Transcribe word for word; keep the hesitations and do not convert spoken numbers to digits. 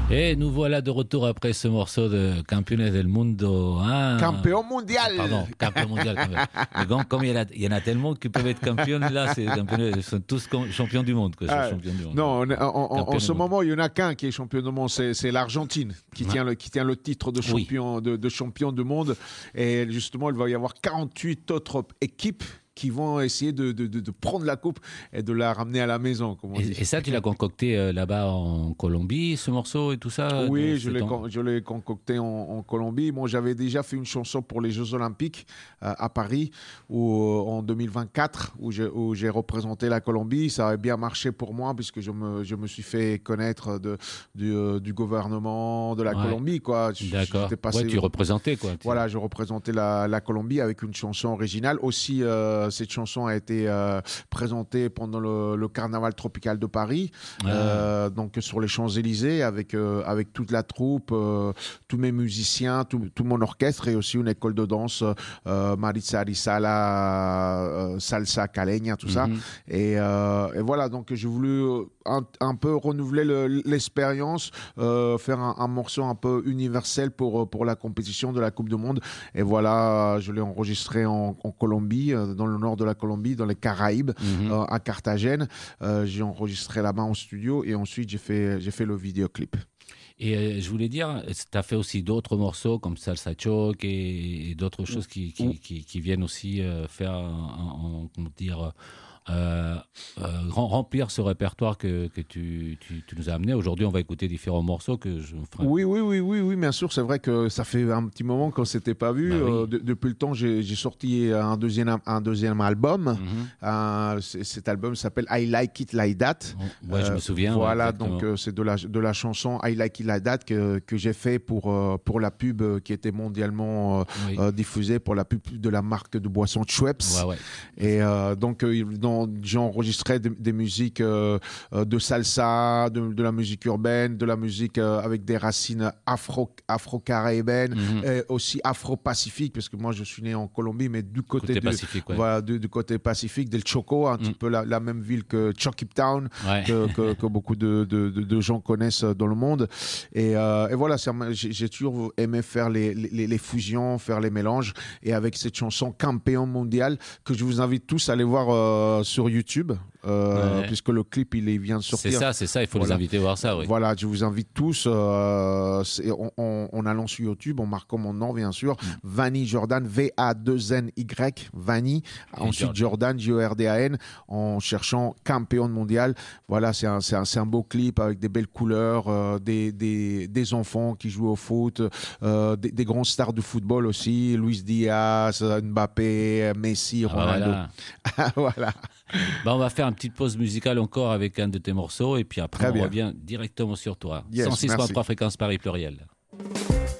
Et nous voilà de retour après ce morceau de Campeones del Mundo. Hein. Campion mondial. Pardon, campion mondial. Quand même. Mais quand, comme il y, en a, il y en a tellement qui peuvent être campions, là, c'est ils sont tous champions du monde. Quoi, ah, champions du monde. Non, en, en, en ce moment, il n'y en a qu'un qui est champion du monde, c'est, c'est l'Argentine qui, ouais. tient le, qui tient le titre de champion, oui. de, de champion du monde. Et justement, il va y avoir quarante-huit autres équipes qui vont essayer de, de, de, de prendre la coupe et de la ramener à la maison. Comme on et, dit. et ça, tu l'as concocté euh, là-bas en Colombie, ce morceau et tout ça? Oui, je l'ai, con, je l'ai concocté en, en Colombie. Moi, j'avais déjà fait une chanson pour les Jeux Olympiques euh, à Paris où, en deux mille vingt-quatre, où, je, où j'ai représenté la Colombie. Ça avait bien marché pour moi puisque je me, je me suis fait connaître de, du, euh, du gouvernement de la ouais. Colombie. Quoi. D'accord. J'étais passé, ouais, tu représentais quoi. Voilà, je représentais la, la Colombie avec une chanson originale. Aussi, euh, cette chanson a été euh, présentée pendant le, le Carnaval tropical de Paris, ah. euh, donc sur les Champs-Élysées, avec, euh, avec toute la troupe, euh, tous mes musiciens, tout, tout mon orchestre et aussi une école de danse, euh, Maritza Arizala, euh, Salsa Caleña, tout mm-hmm. ça. Et, euh, et voilà, donc j'ai voulu un, un peu renouveler le, l'expérience, euh, faire un, un morceau un peu universel pour, pour la compétition de la Coupe du Monde. Et voilà, je l'ai enregistré en, en Colombie, dans le nord de la Colombie, dans les Caraïbes, mm-hmm. euh, à Carthagène. Euh, j'ai enregistré là-bas en studio et ensuite j'ai fait, j'ai fait le vidéoclip. Et euh, je voulais dire, tu as fait aussi d'autres morceaux comme Salsa Choc et, et d'autres choses qui, qui, qui, qui viennent aussi euh, faire, en, en, comment dire, euh, euh, remplir ce répertoire que, que tu, tu, tu nous as amené. Aujourd'hui, on va écouter différents morceaux que je ferai. Oui, oui, oui, oui, oui, bien sûr. C'est vrai que ça fait un petit moment qu'on ne s'était pas vu. Bah oui. euh, de, depuis le temps, j'ai, j'ai sorti un deuxième, un deuxième album. Mm-hmm. Euh, cet album s'appelle I Like It Like That. Oh, ouais, euh, je me souviens. Voilà, ouais, donc euh, c'est de la, de la chanson I Like It Like That que, que j'ai fait pour, euh, pour la pub qui était mondialement euh, oui. euh, diffusée, pour la pub de la marque de boisson Schweppes. Ouais, ouais. Et euh, donc, euh, dans j'ai enregistré des, des musiques euh, de salsa, de, de la musique urbaine, de la musique euh, avec des racines afro, afro-caribéennes, mm-hmm. et aussi afro-pacifiques, parce que moi je suis né en Colombie, mais du côté, côté du, pacifique, ouais. voilà, du, du côté pacifique, del Choco, un mm. petit peu la, la même ville que Chokip Town, ouais. que, que, que beaucoup de, de, de, de gens connaissent dans le monde. Et, euh, et voilà, c'est, j'ai, j'ai toujours aimé faire les, les, les fusions, faire les mélanges, et avec cette chanson Campeón Mondial, que je vous invite tous à aller voir euh, sur YouTube. YouTube, euh, ouais. puisque le clip il vient de sortir. C'est ça, c'est ça, il faut voilà. les inviter à voir ça. Oui. Voilà, je vous invite tous euh, en, en, en allant sur YouTube, en marquant mon nom bien sûr, mm. Vanny Jordan, V A deux N Y, Vanny, ensuite Jordan, J O R D A N, en cherchant Campeón Mondial. Voilà, c'est un, c'est un, c'est un beau clip avec des belles couleurs, euh, des, des, des enfants qui jouent au foot, euh, des, des grands stars du football aussi, Luis Diaz, Mbappé, Messi, Ronaldo. Ah, voilà. voilà. Bah, on va faire une petite pause musicale encore avec un de tes morceaux et puis après on revient directement sur toi. Yes, cent six point trois Fréquence Paris Pluriel.